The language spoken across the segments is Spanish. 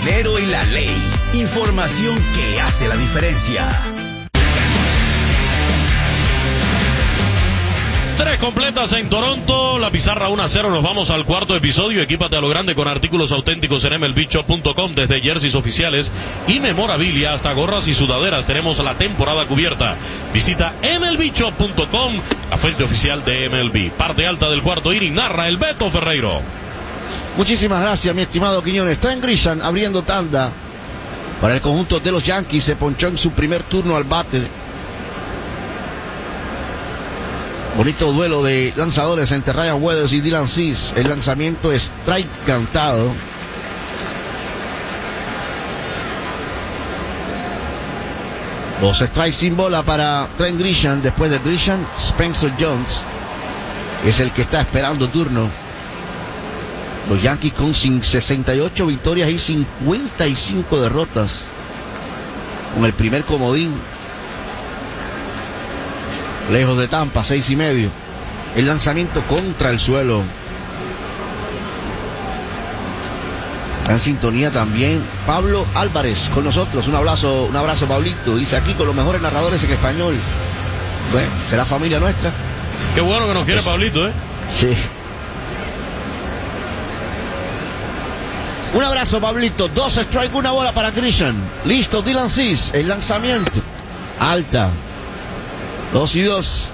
dinero y la ley. Información que hace la diferencia. 3 completas en Toronto, la pizarra 1-0, nos vamos al cuarto episodio. Equípate a lo grande con artículos auténticos en MLBshop.com, desde jerseys oficiales y memorabilia hasta gorras y sudaderas. Tenemos la temporada cubierta. Visita MLBshop.com, la fuente oficial de MLB. Parte alta del cuarto inning, narra el Beto Ferreiro. Muchísimas gracias, mi estimado Quiñones. Trent Grisham abriendo tanda para el conjunto de los Yankees. Se ponchó en su primer turno al bate. Bonito duelo de lanzadores entre Ryan Weathers y Dylan Cease. El lanzamiento es strike cantado. Los strikes sin bola para Trent Grisham. Después de Grisham, Spencer Jones es el que está esperando turno. Los Yankees con 68 victorias y 55 derrotas, con el primer comodín. Lejos de Tampa, 6.5. El lanzamiento contra el suelo. En sintonía también Pablo Álvarez con nosotros. Un abrazo, Pablito. Dice aquí con los mejores narradores en español. Bueno, será familia nuestra. Qué bueno que nos quiere Pablito, ¿eh? Sí. Un abrazo, Pablito. 2 strikes, 1 bola para Grisham. Listo, Dylan Cease. El lanzamiento. Alta. 2-2.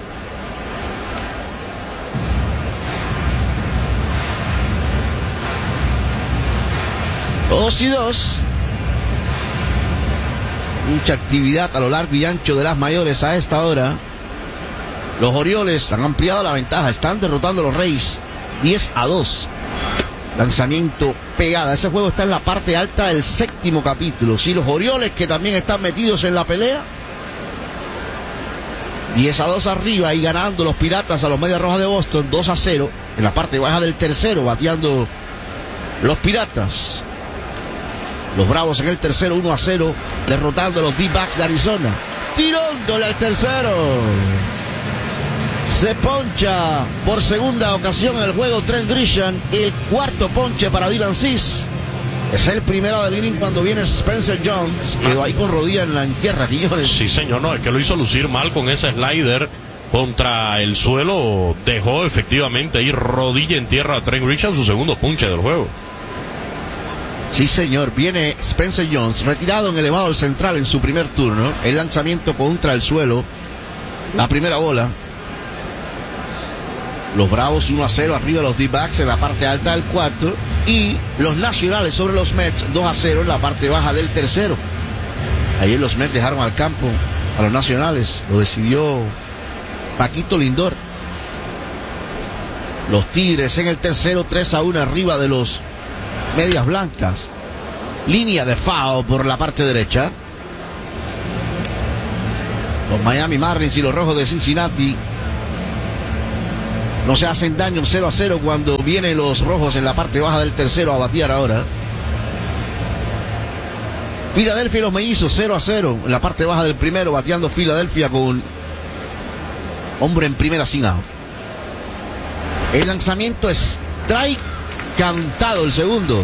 Mucha actividad a lo largo y ancho de las mayores a esta hora. Los Orioles han ampliado la ventaja. Están derrotando a los Rays 10-2. Lanzamiento pegada. Ese juego está en la parte alta del 7º capítulo. Si los Orioles, que también están metidos en la pelea, 10-2 arriba y ganando los Piratas a los Medias Rojas de Boston 2-0 en la parte baja del tercero, bateando los Piratas. Los Bravos en el tercero 1-0, derrotando a los D-backs de Arizona. Tirándole al tercero. Se poncha por segunda ocasión en el juego Trent Grisham. El cuarto ponche para Dylan Cease. Es el primero del inning cuando viene Spencer Jones. Quedó ahí con rodilla en tierra, Quiñones. Sí, señor, no, es que lo hizo lucir mal con ese slider contra el suelo. Dejó efectivamente ir rodilla en tierra a Trent Grisham, su segundo ponche del juego. Sí, señor, viene Spencer Jones, retirado en elevado al central en su primer turno. El lanzamiento contra el suelo. La primera bola. Los Bravos 1-0 arriba de los D-backs en la parte alta del cuarto. Y los Nacionales sobre los Mets 2-0 en la parte baja del tercero. Ayer los Mets dejaron al campo a los Nacionales. Lo decidió Paquito Lindor. Los Tigres en el tercero 3-1 arriba de los Medias Blancas. Línea de foul por la parte derecha. Los Miami Marlins y los Rojos de Cincinnati no se hacen daño, 0-0 cuando vienen los Rojos en la parte baja del tercero a batear ahora. Filadelfia y los Mellizos 0-0 en la parte baja del primero, bateando Filadelfia con hombre en primera sin out. El lanzamiento es strike cantado, el segundo.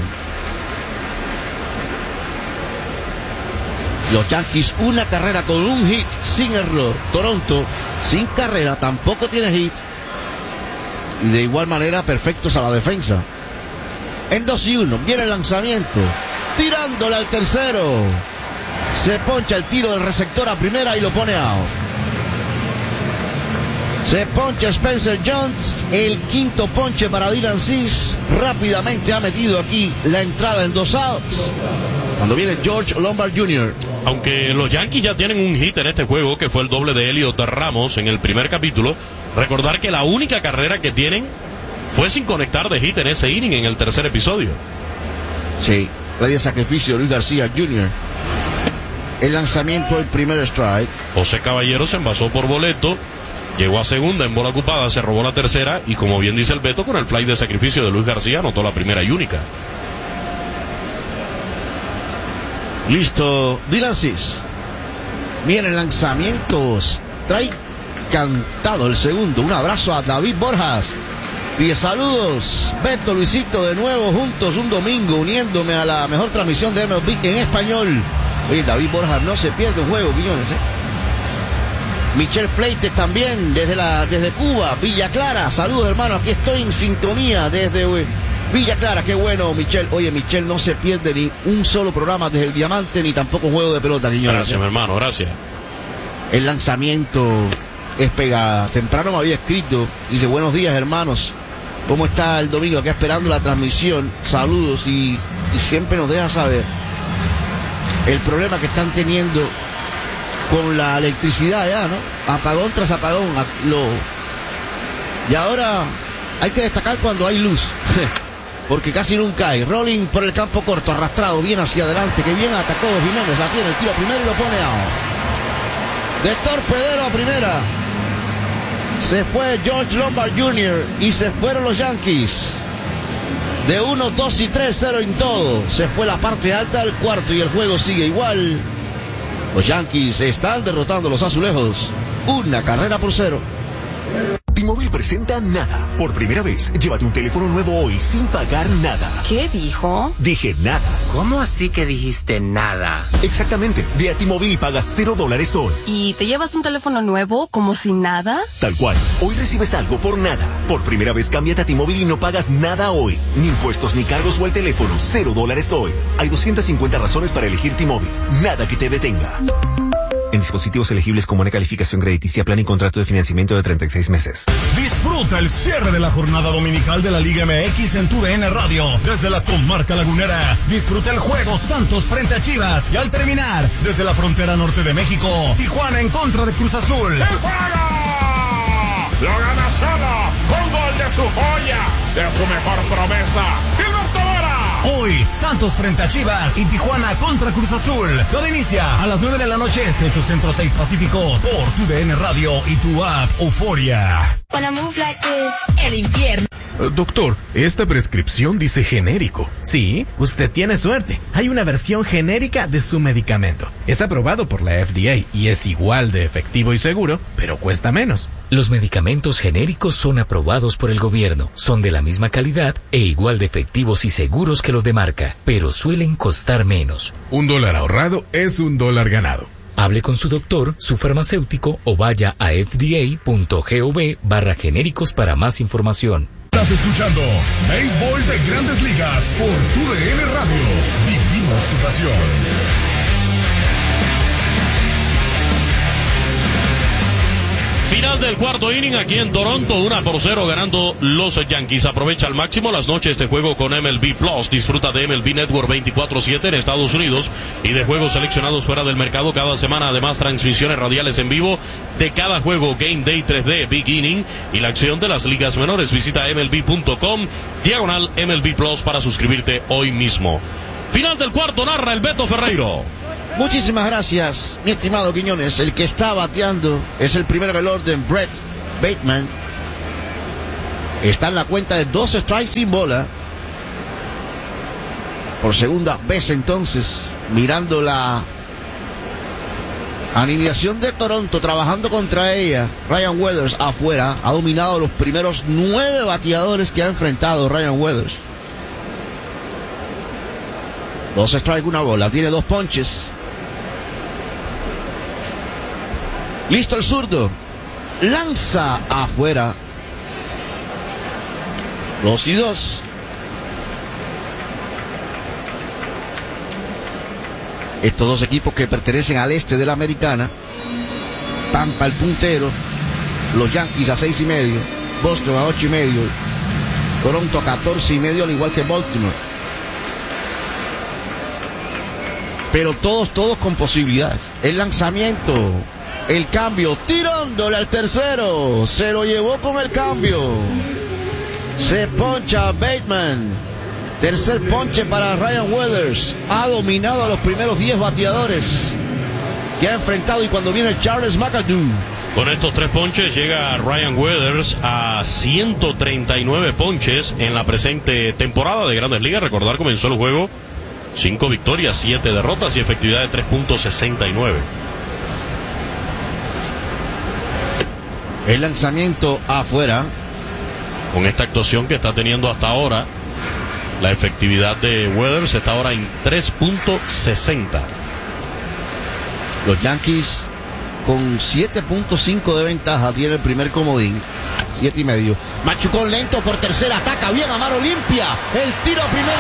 Los Yankees una carrera con un hit sin error. Toronto sin carrera, tampoco tiene hit. Y de igual manera perfectos a la defensa. En 2-1 viene el lanzamiento, tirándole al tercero. Se poncha el tiro del receptor a primera y lo pone out. Se poncha Spencer Jones, el quinto ponche para Dylan Cease. Rápidamente ha metido aquí la entrada en 2 outs. Cuando viene George Lombard Jr. Aunque los Yankees ya tienen un hit en este juego, que fue el doble de Elliot Ramos en el primer capítulo, recordar que la única carrera que tienen fue sin conectar de hit en ese inning en el tercer episodio. Sí, ley de sacrificio de Luis García Jr. El lanzamiento, el primer strike. José Caballero se envasó por boleto, llegó a segunda en bola ocupada, se robó la tercera y, como bien dice el Beto, con el fly de sacrificio de Luis García anotó la primera y única. Listo, Dylan Cease. Viene el lanzamiento, strike cantado el segundo. Un abrazo a David Borjas Y saludos, Beto, Luisito, de nuevo juntos un domingo, uniéndome a la mejor transmisión de MLB en español. Oye, David Borja no se pierde un juego, Quiñones, Michelle Fleites también, desde Cuba, Villa Clara. Saludos, hermano, aquí estoy en sintonía desde Villa Clara. Qué bueno, Michelle. Oye, Michelle no se pierde ni un solo programa desde el Diamante, ni tampoco un juego de pelota, Quiñones. Gracias, mi hermano, gracias. El lanzamiento es pegada. Temprano me había escrito, dice, buenos días, hermanos. ¿Cómo está el domingo? Acá esperando la transmisión. Saludos y siempre nos deja saber el problema que están teniendo con la electricidad ya, ¿no? Apagón tras apagón. Y ahora hay que destacar cuando hay luz, porque casi nunca hay. Rolling por el campo corto, arrastrado, bien hacia adelante, que bien atacó Jiménez, la tiene el tiro primero y lo pone out. De torpedero a primera. Se fue George Lombard Jr. y se fueron los Yankees. De 1, 2 y 3-0 en todo. Se fue la parte alta del cuarto y el juego sigue igual. Los Yankees están derrotando a los Azulejos. 1-0. T-Mobile presenta Nada. Por primera vez, llévate un teléfono nuevo hoy sin pagar nada. ¿Qué dijo? Dije nada. ¿Cómo así que dijiste nada? Exactamente. Ve a T-Mobile y pagas $0 hoy. ¿Y te llevas un teléfono nuevo como si nada? Tal cual. Hoy recibes algo por nada. Por primera vez, cámbiate a T-Mobile y no pagas nada hoy. Ni impuestos ni cargos o el teléfono. $0 hoy. Hay 250 razones para elegir T-Mobile. Nada que te detenga. En dispositivos elegibles con buena calificación crediticia, plan y contrato de financiamiento de 36 meses. Disfruta el cierre de la jornada dominical de la Liga MX en TUDN Radio. Desde la comarca lagunera, disfruta el juego Santos frente a Chivas. Y al terminar, desde la frontera norte de México, Tijuana en contra de Cruz Azul. ¡El juego! Lo gana solo con gol de su joya, de su mejor promesa, Gilberto Vera. Hoy, Santos frente a Chivas y Tijuana contra Cruz Azul. Todo inicia a las 9 de la noche, 8 Centro 6 Pacífico, por TUDN Radio y tu app Euforia. El infierno. Doctor, esta prescripción dice genérico. Sí, usted tiene suerte. Hay una versión genérica de su medicamento. Es aprobado por la FDA y es igual de efectivo y seguro, pero cuesta menos. Los medicamentos genéricos son aprobados por el gobierno, son de la misma calidad e igual de efectivos y seguros que los de marca, pero suelen costar menos. $1 ahorrado es $1 ganado. Hable con su doctor, su farmacéutico o vaya a fda.gov/genéricos para más información. Estás escuchando Béisbol de Grandes Ligas por TUDN Radio. Vivimos tu pasión. Final del cuarto inning aquí en Toronto, 1-0 ganando los Yankees. Aprovecha al máximo las noches de juego con MLB Plus. Disfruta de MLB Network 24/7 en Estados Unidos y de juegos seleccionados fuera del mercado cada semana. Además, transmisiones radiales en vivo de cada juego, Game Day 3D, Big Inning y la acción de las ligas menores. Visita MLB.com/MLB Plus para suscribirte hoy mismo. Final del cuarto, narra el Beto Ferreiro. Muchísimas gracias, mi estimado Quiñones. El que está bateando es el primero del orden, Brett Bateman. Está en la cuenta de 2 strikes sin bola. Por segunda vez entonces, mirando la alineación de Toronto, trabajando contra ella. Ryan Weathers afuera, ha dominado los primeros 9 bateadores que ha enfrentado Ryan Weathers. 2 strikes, 1 bola, tiene 2 ponches. Listo el zurdo. Lanza afuera. 2-2. Estos dos equipos que pertenecen al este de la Americana. Tampa el puntero. Los Yankees a 6.5. Boston a 8.5. Toronto a 14.5, al igual que Baltimore. Pero todos con posibilidades. El lanzamiento. El cambio, tirándole al tercero. Se lo llevó con el cambio. Se poncha Bateman. Tercer ponche para Ryan Weathers. Ha dominado a los primeros 10 bateadores que ha enfrentado. Y cuando viene Charles McAdoo. Con estos 3 ponches llega Ryan Weathers a 139 ponches en la presente temporada de Grandes Ligas. Recordar, comenzó el juego 5 victorias, 7 derrotas y efectividad de 3.69. El lanzamiento afuera. con esta actuación que está teniendo hasta ahora. La efectividad de Weathers está ahora en 3.60. Los Yankees con 7.5 de ventaja tiene el primer comodín. 7.5. Machucón lento por tercera, ataca bien a mano limpia. El tiro a primera,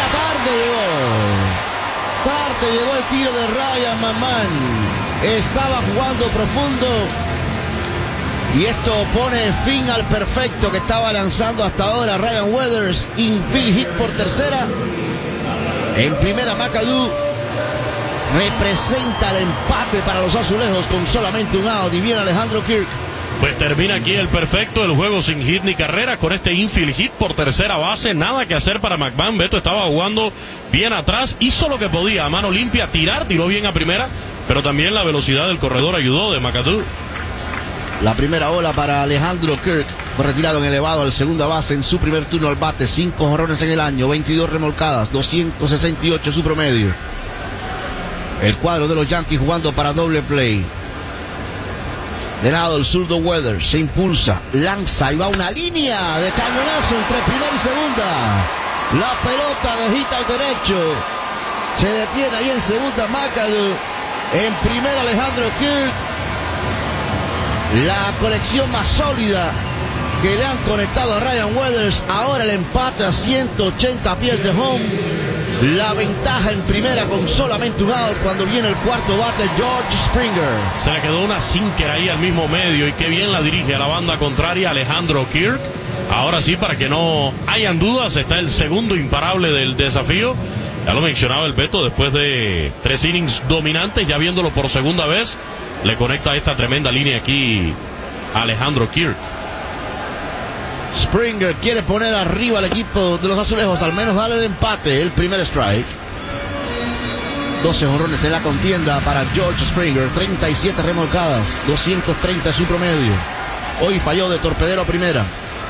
tarde llegó el tiro de Ryan McMahon. Estaba jugando profundo y esto pone fin al perfecto que estaba lanzando hasta ahora Ryan Weathers. Infield hit por tercera. En primera, McAdoo representa el empate para los azulejos con solamente un out y viene Alejandro Kirk. Pues termina aquí el perfecto, el juego sin hit ni carrera con este infield hit por tercera base. Nada que hacer para McMahon. Beto estaba jugando bien atrás, hizo lo que podía a mano limpia, tiró bien a primera, pero también la velocidad del corredor ayudó de McAdoo. La primera ola para Alejandro Kirk, fue retirado en elevado al segunda base en su primer turno al bate. 5 jonrones en el año, 22 remolcadas, 268 su promedio. El cuadro de los Yankees jugando para doble play. De lado el zurdo Weathers se impulsa, lanza y va una línea de cañonazo entre primera y segunda. La pelota de hit al derecho. Se detiene ahí en segunda McAdoo. En primera Alejandro Kirk. La conexión más sólida que le han conectado a Ryan Weathers. Ahora el empate a 180 pies de home. La ventaja en primera con solamente un out cuando viene el cuarto bate George Springer. Se le quedó una sinker ahí al mismo medio y qué bien la dirige a la banda contraria Alejandro Kirk. Ahora sí, para que no hayan dudas, está el segundo imparable del desafío. Ya lo mencionaba el Beto, después de 3 innings dominantes, ya viéndolo por segunda vez, le conecta esta tremenda línea aquí a Alejandro Kirk. Springer quiere poner arriba al equipo de los azulejos, al menos darle el empate, el primer strike. 12 jonrones en la contienda para George Springer, 37 remolcadas, 230 su promedio. Hoy falló de torpedero a primera.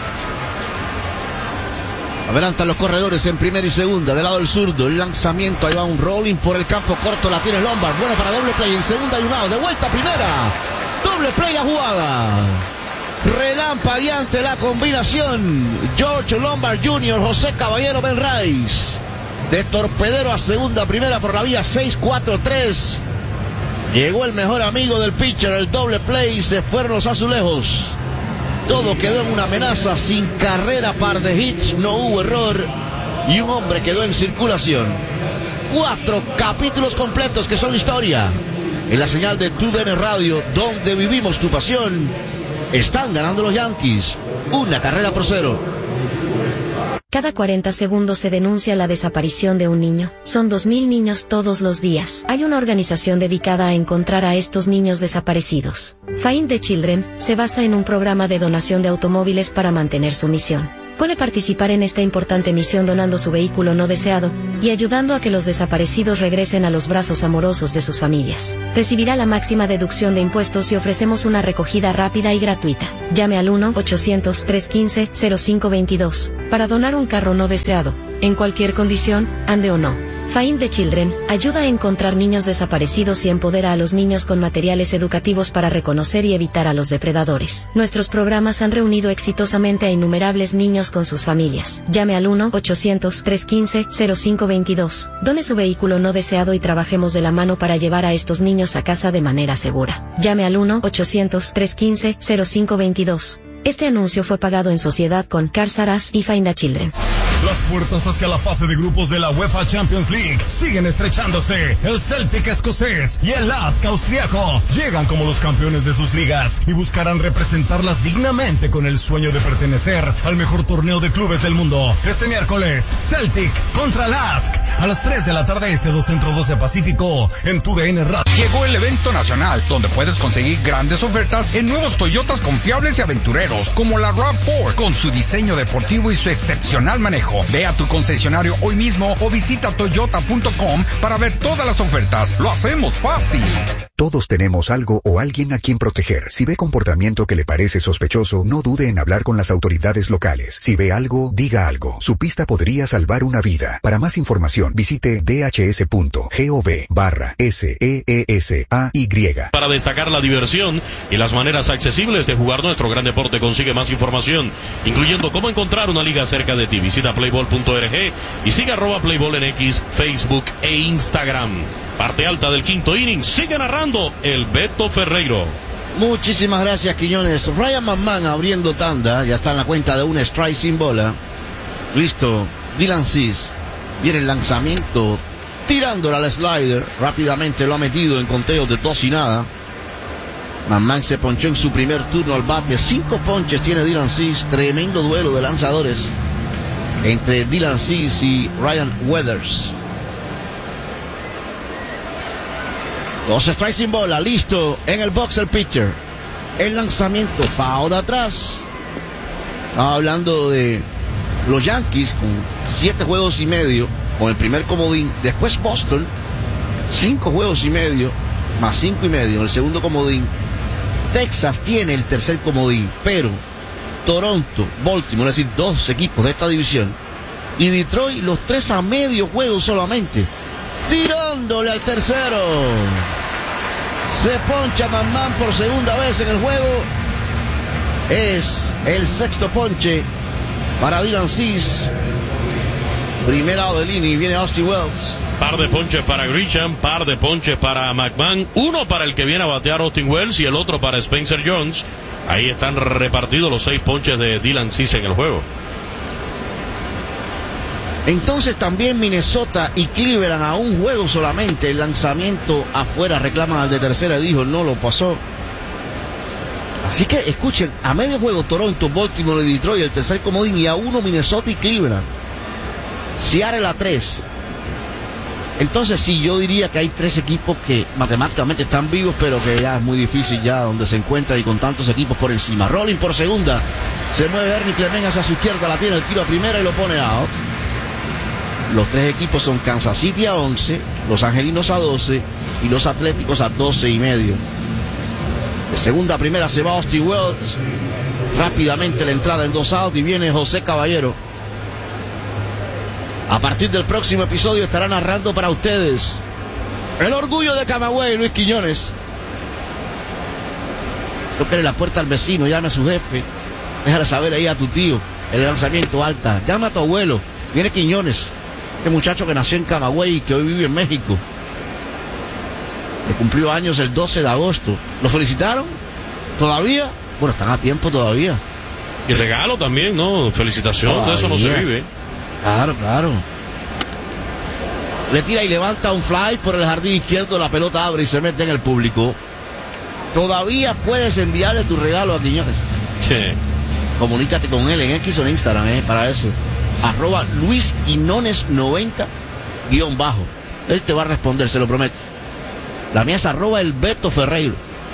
Adelantan los corredores en primera y segunda, del lado del zurdo, el lanzamiento, ahí va un rolling por el campo corto, la tiene Lombard, bueno para doble play, en segunda y un out, de vuelta a primera, doble play la jugada. Relampagueante la combinación. George Lombard Jr., José Caballero, Ben Rice. De torpedero a segunda, primera por la vía 6-4-3. Llegó el mejor amigo del pitcher, el doble play, y se fueron los azulejos. Todo quedó en una amenaza, sin carrera, par de hits, no hubo error. Y un hombre quedó en circulación. 4 capítulos completos que son historia. En la señal de TUDN Radio, donde vivimos tu pasión. Están ganando los Yankees, 1-0. Cada 40 segundos se denuncia la desaparición de un niño. Son 2.000 niños todos los días. Hay una organización dedicada a encontrar a estos niños desaparecidos. Find the Children se basa en un programa de donación de automóviles para mantener su misión. Puede participar en esta importante misión donando su vehículo no deseado y ayudando a que los desaparecidos regresen a los brazos amorosos de sus familias. Recibirá la máxima deducción de impuestos y ofrecemos una recogida rápida y gratuita. Llame al 1-800-315-0522 para donar un carro no deseado, en cualquier condición, ande o no. Find the Children ayuda a encontrar niños desaparecidos y empodera a los niños con materiales educativos para reconocer y evitar a los depredadores. Nuestros programas han reunido exitosamente a innumerables niños con sus familias. Llame al 1-800-315-0522. Done su vehículo no deseado y trabajemos de la mano para llevar a estos niños a casa de manera segura. Llame al 1-800-315-0522. Este anuncio fue pagado en sociedad con Cars R Us y Find the Children. Las puertas hacia la fase de grupos de la UEFA Champions League siguen estrechándose. El Celtic escocés y el Lask austriaco llegan como los campeones de sus ligas y buscarán representarlas dignamente con el sueño de pertenecer al mejor torneo de clubes del mundo. Este miércoles, Celtic contra Lask a las 3 de la tarde este, 2 Centro 12 Pacífico en TUDN Radio. Llegó el evento nacional donde puedes conseguir grandes ofertas en nuevos Toyotas confiables y aventureros como la RAV4 con su diseño deportivo y su excepcional manejo. México. Ve a tu concesionario hoy mismo o visita toyota.com para ver todas las ofertas. Lo hacemos fácil. Todos tenemos algo o alguien a quien proteger. Si ve comportamiento que le parece sospechoso, no dude en hablar con las autoridades locales. Si ve algo, diga algo. Su pista podría salvar una vida. Para más información, visite dhs.gov/SEESAY. Para destacar la diversión y las maneras accesibles de jugar nuestro gran deporte, consigue más información, incluyendo cómo encontrar una liga cerca de ti. Visita playball.org y siga @playball en X, Facebook e Instagram. Parte alta del quinto inning, sigue narrando el Beto Ferreiro. Muchísimas gracias, Quiñones. Ryan McMahon abriendo tanda, ya está en la cuenta de un strike sin bola. Listo, Dylan Cease, viene el lanzamiento, tirándola al slider, rápidamente lo ha metido en conteo de 2-0. McMahon se ponchó en su primer turno al bate, 5 ponches tiene Dylan Cease, tremendo duelo de lanzadores entre Dylan Cease y Ryan Weathers. 2 strikes sin bola, listo, en el box el pitcher. El lanzamiento, foul de atrás. Estaba hablando de los Yankees con 7 juegos y medio, con el primer comodín. Después Boston, 5 juegos y medio, más 5 y medio en el segundo comodín. Texas tiene el tercer comodín, pero Toronto, Baltimore, es decir, 2 equipos de esta división, y Detroit, los 3 a medio juego solamente. Tirándole al tercero. Se poncha McMahon por segunda vez en el juego. Es el 6º ponche para Dylan Cease. Primer out del inning, viene Austin Wells. Par de ponches para Grisham, par de ponches para McMahon, uno para el que viene a batear Austin Wells y el otro para Spencer Jones. Ahí están repartidos los 6 ponches de Dylan Cease en el juego. Entonces también Minnesota y Cleveland a un juego solamente. El lanzamiento afuera, reclaman al de tercera, dijo no lo pasó. Así que escuchen, a medio juego Toronto, Baltimore y Detroit el tercer comodín, y a 1 Minnesota y Cleveland. Seattle a 3. Entonces sí, yo diría que hay 3 equipos que matemáticamente están vivos, pero que ya es muy difícil ya donde se encuentra y con tantos equipos por encima. Rolling por segunda, se mueve Ernie Clement hacia su izquierda, la tiene, el tiro a primera y lo pone out. Los 3 equipos son Kansas City a 11, los Angelinos a 12 y los Atléticos a 12.5. De segunda a primera se va Austin Wells. Rápidamente la entrada en 2 outs y viene José Caballero. A partir del próximo episodio estará narrando para ustedes el orgullo de Camagüey, Luis Quiñones. Tóquele la puerta al vecino, llame a su jefe, déjale saber ahí a tu tío el lanzamiento alta, llama a tu abuelo, viene Quiñones. Este muchacho que nació en Camagüey y que hoy vive en México. Le cumplió años el 12 de agosto. ¿Lo felicitaron? ¿Todavía? Bueno, están a tiempo todavía. Y regalo también, ¿no? Felicitación, todavía. De eso no se vive. Claro, claro. Le tira y levanta un fly por el jardín izquierdo, la pelota abre y se mete en el público. Todavía puedes enviarle tu regalo a Quiñones. Sí. Comunícate con él en X o en Instagram, para eso. @LuisQuinones90_. Él te va a responder, se lo prometo. La mía es @el Beto Ferreiro.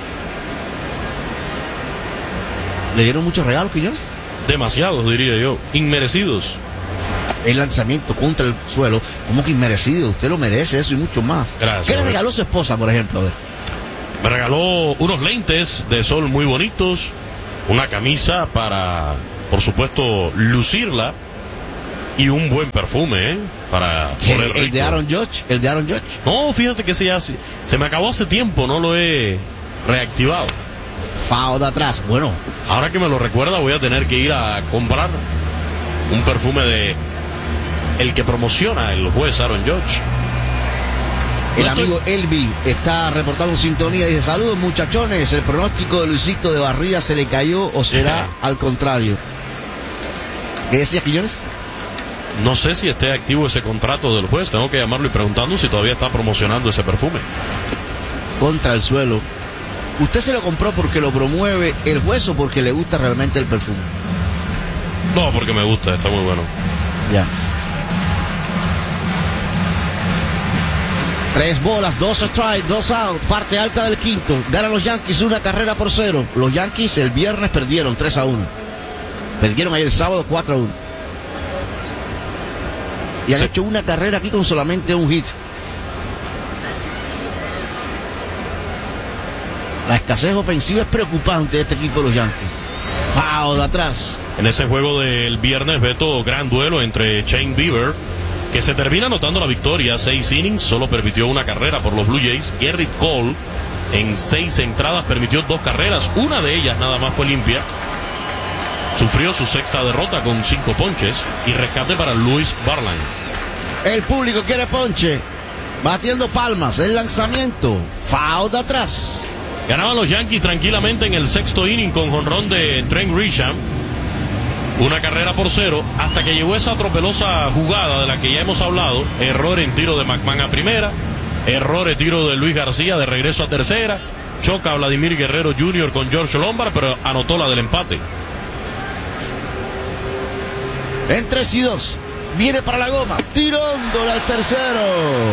¿Le dieron muchos regalos, Quiñones? Demasiados, diría yo. Inmerecidos. El lanzamiento contra el suelo, como que inmerecido. Usted lo merece, eso y mucho más. Gracias. ¿Qué le regaló su esposa, por ejemplo? A ver. Me regaló unos lentes de sol muy bonitos, una camisa para, por supuesto, lucirla, y un buen perfume, para poner rico. ¿El de Aaron Judge? ¿El de Aaron Judge? No, fíjate que ese ya se me acabó hace tiempo, no lo he reactivado. Foul de atrás, bueno. Ahora que me lo recuerda, voy a tener que ir a comprar un perfume de el que promociona el juez Aaron Judge. El amigo Elvi está reportando en sintonía y dice: saludos muchachones, el pronóstico de Luisito de Barría se le cayó o será al contrario. ¿Qué decía Quiñones? No sé si esté activo ese contrato del juez, tengo que llamarlo y preguntando si todavía está promocionando ese perfume. Contra el suelo. ¿Usted se lo compró porque lo promueve el juez o porque le gusta realmente el perfume? No, porque me gusta, está muy bueno. Ya. 3 bolas, 2 strikes, 2 out, parte alta del quinto. Ganan los Yankees 1-0. Los Yankees el viernes perdieron 3-1. Perdieron ayer el sábado 4-1. Y han hecho una carrera aquí con solamente un hit. La escasez ofensiva es preocupante de este equipo de los Yankees. Foul de atrás. En ese juego del viernes, Beto, gran duelo entre Shane Bieber, que se termina anotando la victoria, 6 innings, solo permitió una carrera por los Blue Jays. Gerrit Cole, en 6 entradas, permitió 2 carreras, una de ellas nada más fue limpia. Sufrió su sexta derrota con 5 ponches y rescate para Luis Barline. El público quiere ponche. Batiendo palmas, el lanzamiento. Foul de atrás. Ganaban los Yankees tranquilamente en el sexto inning con jonrón de Trent Grisham. 1-0, hasta que llegó esa tropelosa jugada de la que ya hemos hablado. Error en tiro de McMahon a primera, error en tiro de Luis García de regreso a tercera. Choca a Vladimir Guerrero Jr. con George Lombard, pero anotó la del empate. En 3-2, viene para la goma, tirándole al tercero.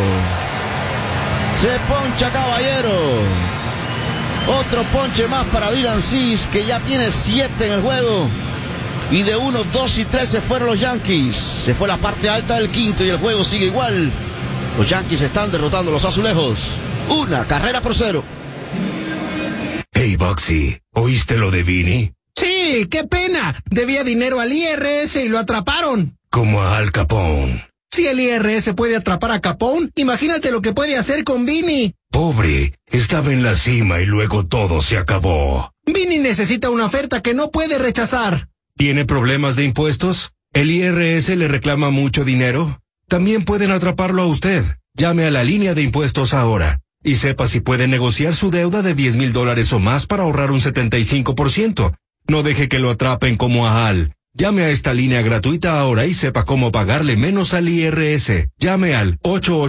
Se poncha Caballero. Otro ponche más para Dylan Cease, que ya tiene 7 en el juego. Y de 1, 2 y 3 se fueron los Yankees. Se fue la parte alta del quinto y el juego sigue igual. Los Yankees están derrotando a los Azulejos. 1-0. Hey, Bugsy, ¿oíste lo de Vinny? Sí, qué pena. Debía dinero al IRS y lo atraparon. Como a Al Capone. Si el IRS puede atrapar a Capone, imagínate lo que puede hacer con Vinny. Pobre, estaba en la cima y luego todo se acabó. Vinny necesita una oferta que no puede rechazar. ¿Tiene problemas de impuestos? ¿El IRS le reclama mucho dinero? También pueden atraparlo a usted. Llame a la línea de impuestos ahora y sepa si puede negociar su deuda de $10,000 o más para ahorrar un 75%. No deje que lo atrapen como a Al. Llame a esta línea gratuita ahora y sepa cómo pagarle menos al IRS. Llame al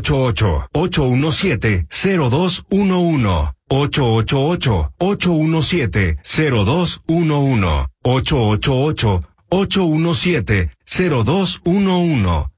888-817-0211. 888-817-0211. 888-817-0211.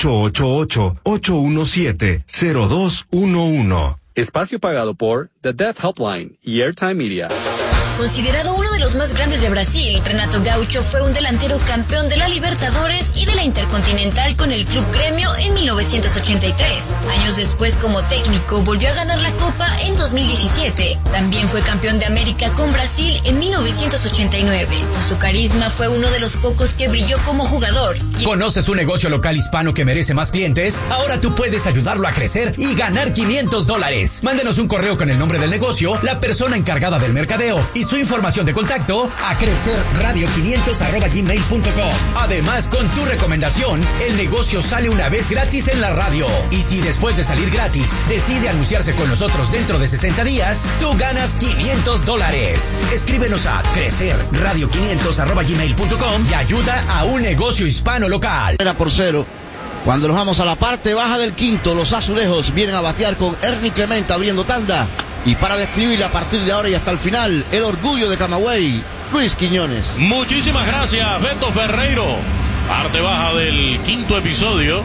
888-817-0211. Espacio pagado por The Death Helpline y Airtime Media. Considerado uno de los más grandes de Brasil, Renato Gaucho fue un delantero campeón de la Libertadores y de la Intercontinental con el Club Gremio en 1983. Años después, como técnico, volvió a ganar la Copa en 2017. También fue campeón de América con Brasil en 1989. Por su carisma, fue uno de los pocos que brilló como jugador. ¿Conoces un negocio local hispano que merece más clientes? Ahora tú puedes ayudarlo a crecer y ganar $500. Mándenos un correo con el nombre del negocio, la persona encargada del mercadeo y su información de contacto a crecerradio500@gmail.com. Además, con tu recomendación, el negocio sale una vez gratis en la radio. Y si después de salir gratis decide anunciarse con nosotros dentro de 60 días, tú ganas $500. Escríbenos a crecerradio500@gmail.com y ayuda a un negocio hispano local. 0. Cuando nos vamos a la parte baja del quinto, los Azulejos vienen a batear con Ernie Clement abriendo tanda. Y para describirla a partir de ahora y hasta el final, el orgullo de Camagüey, Luis Quiñones. Muchísimas gracias, Beto Ferreiro. Parte baja del quinto episodio.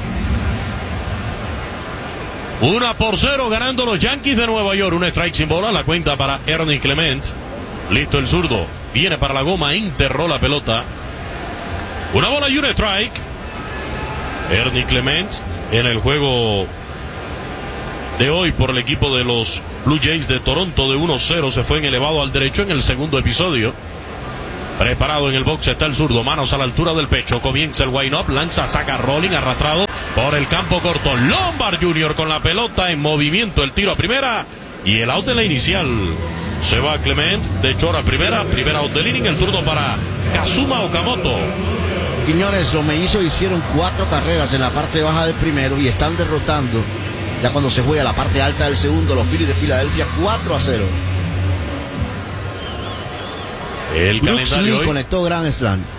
1-0 ganando los Yankees de Nueva York. Un strike sin bola, la cuenta para Ernie Clement. Listo el zurdo. Viene para la goma, enterró la pelota. Una bola y un strike. Ernie Clement en el juego de hoy por el equipo de los Blue Jays de Toronto de 1-0 se fue en elevado al derecho en el segundo episodio. Preparado en el box está el zurdo, manos a la altura del pecho, comienza el wind-up, lanza, saca rolling, arrastrado por el campo corto. Lombard Jr. con la pelota en movimiento, el tiro a primera y el out en la inicial. Se va Clement de short a primera out del inning, el zurdo para Kazuma Okamoto. Quiñones, los mellizos hicieron 4 carreras en la parte baja del primero y están derrotando, ya cuando se juega la parte alta del segundo, los Phillies de Filadelfia 4-0. El Brooks calendario Lee hoy conectó Grand Slam.